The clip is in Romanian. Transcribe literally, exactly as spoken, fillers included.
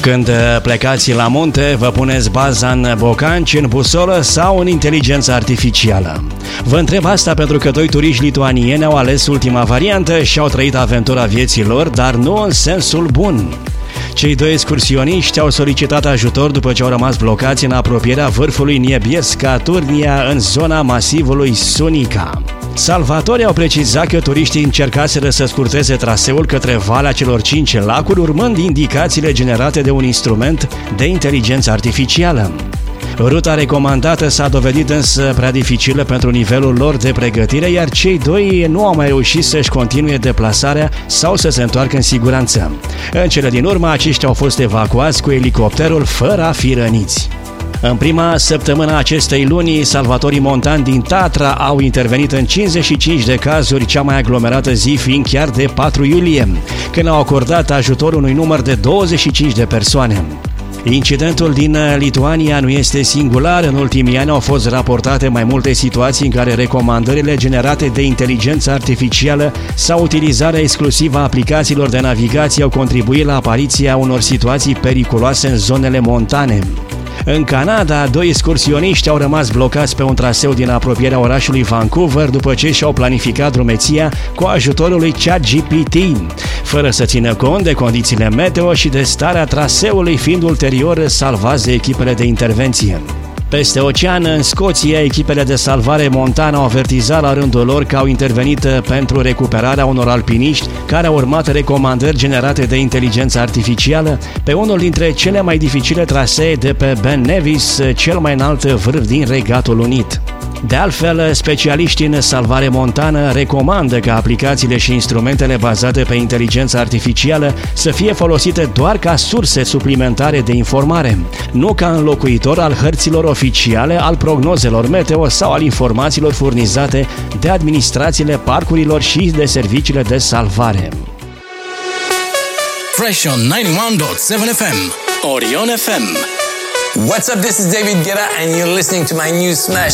Când plecați la munte, vă puneți baza în bocanci, în busolă sau în inteligență artificială? Vă întreb asta pentru că doi turiști lituanieni au ales ultima variantă și au trăit aventura vieții lor, dar nu în sensul bun. Cei doi excursioniști au solicitat ajutor după ce au rămas blocați în apropierea vârfului Niebieska Turnia în zona masivului Sunica. Salvatorii au precizat că turiștii încercaseră să scurteze traseul către Valea celor Cinci Lacuri, urmând indicațiile generate de un instrument de inteligență artificială. Ruta recomandată s-a dovedit însă prea dificilă pentru nivelul lor de pregătire, iar cei doi nu au mai reușit să-și continue deplasarea sau să se întoarcă în siguranță. În cele din urmă, aceștia au fost evacuați cu elicopterul fără a fi răniți. În prima săptămână a acestei luni, salvatorii montani din Tatra au intervenit în cincizeci și cinci de cazuri, cea mai aglomerată zi fiind chiar de patru iulie, când au acordat ajutor unui număr de douăzeci și cinci de persoane. Incidentul din Lituania nu este singular. În ultimii ani au fost raportate mai multe situații în care recomandările generate de inteligență artificială sau utilizarea exclusivă a aplicațiilor de navigație au contribuit la apariția unor situații periculoase în zonele montane. În Canada, doi excursioniști au rămas blocați pe un traseu din apropierea orașului Vancouver după ce și-au planificat drumeția cu ajutorul lui ChatGPT, fără să țină cont de condițiile meteo și de starea traseului, fiind ulterior salvați de echipele de intervenție. Peste ocean, în Scoția, echipele de salvare montană au avertizat la rândul lor că au intervenit pentru recuperarea unor alpiniști care au urmat recomandări generate de inteligență artificială pe unul dintre cele mai dificile trasee de pe Ben Nevis, cel mai înalt vârf din Regatul Unit. De altfel, specialiștii în salvare montană recomandă ca aplicațiile și instrumentele bazate pe inteligență artificială să fie folosite doar ca surse suplimentare de informare, nu ca înlocuitor al hărților oficiale, al prognozelor meteo sau al informațiilor furnizate de administrațiile parcurilor și de serviciile de salvare. Fresh on ninety-one point seven F M, Orion F M. What's up, this is David Guetta and you're listening to my new smash